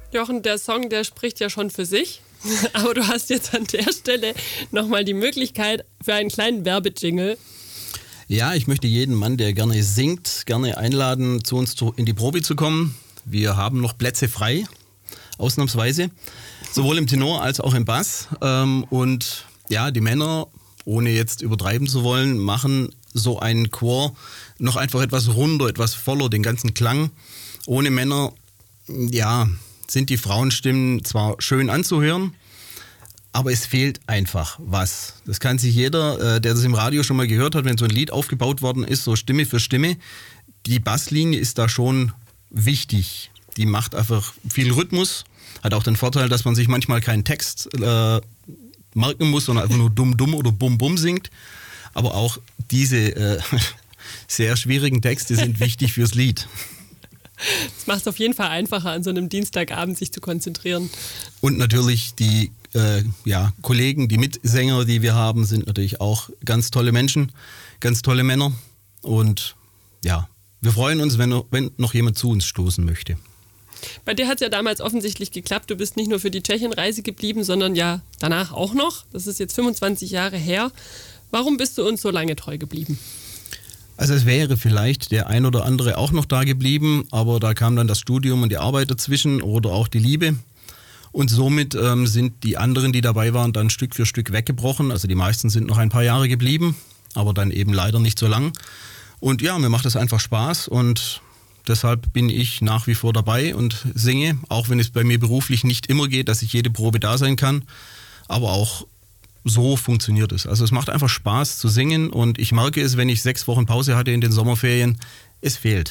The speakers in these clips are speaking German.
Jochen, der Song, der spricht ja schon für sich. Aber du hast jetzt an der Stelle nochmal die Möglichkeit für einen kleinen Werbejingle. Ja, ich möchte jeden Mann, der gerne singt, gerne einladen, zu uns in die Probe zu kommen. Wir haben noch Plätze frei, ausnahmsweise, sowohl im Tenor als auch im Bass. Und ja, die Männer, ohne jetzt übertreiben zu wollen, machen so einen Chor noch einfach etwas runder, etwas voller, den ganzen Klang. Ohne Männer, ja, sind die Frauenstimmen zwar schön anzuhören, aber es fehlt einfach was. Das kann sich jeder, der das im Radio schon mal gehört hat, wenn so ein Lied aufgebaut worden ist, so Stimme für Stimme. Die Basslinie ist da schon wichtig. Die macht einfach viel Rhythmus, hat auch den Vorteil, dass man sich manchmal keinen Text merken muss, sondern einfach nur dumm, dumm oder bum, bum singt. Aber auch diese sehr schwierigen Texte sind wichtig fürs Lied. Das macht es auf jeden Fall einfacher, an so einem Dienstagabend sich zu konzentrieren. Und natürlich die Kollegen, die Mitsänger, die wir haben, sind natürlich auch ganz tolle Menschen, ganz tolle Männer. Und ja, wir freuen uns, wenn noch jemand zu uns stoßen möchte. Bei dir hat es ja damals offensichtlich geklappt. Du bist nicht nur für die Tschechenreise geblieben, sondern ja danach auch noch. Das ist jetzt 25 Jahre her. Warum bist du uns so lange treu geblieben? Also es wäre vielleicht der ein oder andere auch noch da geblieben, aber da kam dann das Studium und die Arbeit dazwischen oder auch die Liebe. Und somit sind die anderen, die dabei waren, dann Stück für Stück weggebrochen. Also die meisten sind noch ein paar Jahre geblieben, aber dann eben leider nicht so lang. Und ja, mir macht das einfach Spaß und deshalb bin ich nach wie vor dabei und singe, auch wenn es bei mir beruflich nicht immer geht, dass ich jede Probe da sein kann, aber auch so funktioniert es. Also es macht einfach Spaß zu singen und ich merke es, wenn ich 6 Wochen Pause hatte in den Sommerferien, es fehlt.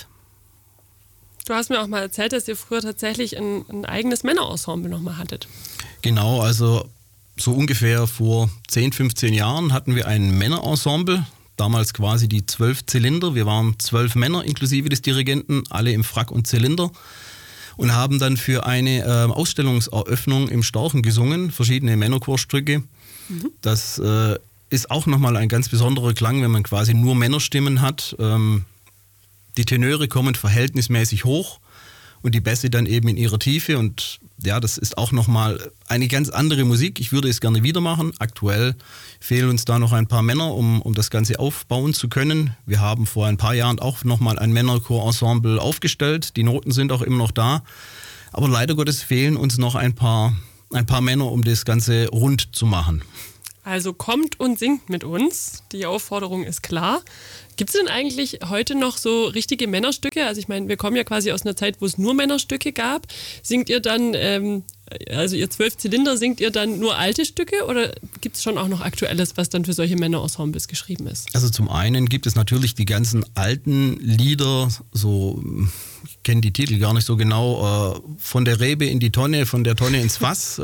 Du hast mir auch mal erzählt, dass ihr früher tatsächlich ein eigenes Männerensemble nochmal hattet. Genau, also so ungefähr vor 10, 15 Jahren hatten wir ein Männerensemble, damals quasi die 12 Zylinder. Wir waren 12 Männer inklusive des Dirigenten, alle im Frack und Zylinder. Und haben dann für eine Ausstellungseröffnung im Storchen gesungen, verschiedene Männerchorstücke. Das ist auch nochmal ein ganz besonderer Klang, wenn man quasi nur Männerstimmen hat. Die Tenöre kommen verhältnismäßig hoch und die Bässe dann eben in ihrer Tiefe. Und ja, das ist auch nochmal eine ganz andere Musik. Ich würde es gerne wieder machen. Aktuell fehlen uns da noch ein paar Männer, um das Ganze aufbauen zu können. Wir haben vor ein paar Jahren auch nochmal ein Männerchorensemble aufgestellt. Die Noten sind auch immer noch da. Aber leider Gottes fehlen uns noch ein paar Männer, um das Ganze rund zu machen. Also kommt und singt mit uns. Die Aufforderung ist klar. Gibt es denn eigentlich heute noch so richtige Männerstücke? Also ich meine, wir kommen ja quasi aus einer Zeit, wo es nur Männerstücke gab. Singt ihr dann, also ihr 12 Zylinder, singt ihr dann nur alte Stücke oder gibt es schon auch noch Aktuelles, was dann für solche Männerensembles geschrieben ist? Also zum einen gibt es natürlich die ganzen alten Lieder, so, ich kenne die Titel gar nicht so genau, von der Rebe in die Tonne, von der Tonne ins Fass.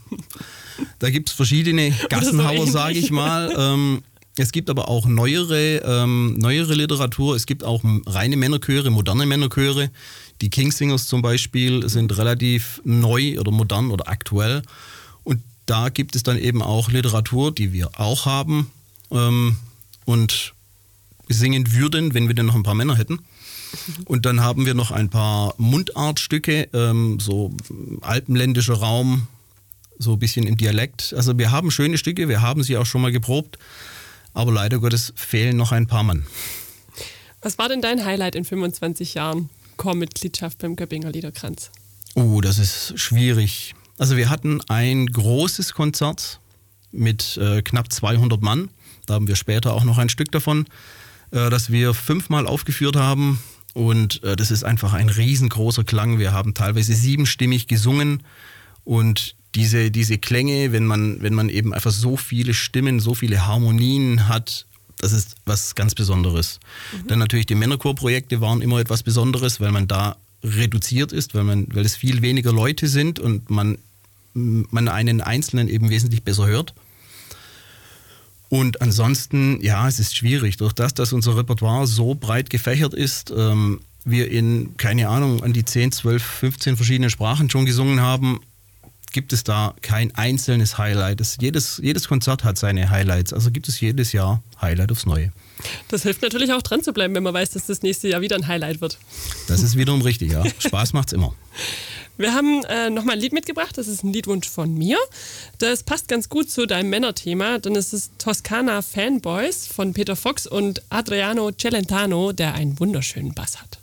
Da gibt es verschiedene Gassenhauer, sage ich mal. Es gibt aber auch neuere Literatur. Es gibt auch reine Männerchöre, moderne Männerchöre. Die Kingsingers zum Beispiel sind relativ neu oder modern oder aktuell. Und da gibt es dann eben auch Literatur, die wir auch haben und singen würden, wenn wir dann noch ein paar Männer hätten. Und dann haben wir noch ein paar Mundartstücke, so alpenländischer Raum, so ein bisschen im Dialekt. Also wir haben schöne Stücke, wir haben sie auch schon mal geprobt, aber leider Gottes fehlen noch ein paar Mann. Was war denn dein Highlight in 25 Jahren Chormitgliedschaft beim Göppinger Liederkranz? Das ist schwierig. Also wir hatten ein großes Konzert mit knapp 200 Mann. Da haben wir später auch noch ein Stück davon, das wir 5-mal aufgeführt haben. Und das ist einfach ein riesengroßer Klang. Wir haben teilweise 7stimmig gesungen und diese Klänge, wenn man eben einfach so viele Stimmen, so viele Harmonien hat, das ist was ganz Besonderes. Dann natürlich die Männerchorprojekte waren immer etwas Besonderes, weil man da reduziert ist, weil es viel weniger Leute sind und man einen Einzelnen eben wesentlich besser hört. Und ansonsten, ja, es ist schwierig. Durch das, dass unser Repertoire so breit gefächert ist, wir in, keine Ahnung, an die 10, 12, 15 verschiedene Sprachen schon gesungen haben, gibt es da kein einzelnes Highlight. Jedes Konzert hat seine Highlights, also gibt es jedes Jahr Highlight aufs Neue. Das hilft natürlich auch dran zu bleiben, wenn man weiß, dass das nächste Jahr wieder ein Highlight wird. Das ist wiederum richtig, ja. Spaß macht's immer. Wir haben nochmal ein Lied mitgebracht, das ist ein Liedwunsch von mir. Das passt ganz gut zu deinem Männerthema, denn es ist Toskana Fanboys von Peter Fox und Adriano Celentano, der einen wunderschönen Bass hat.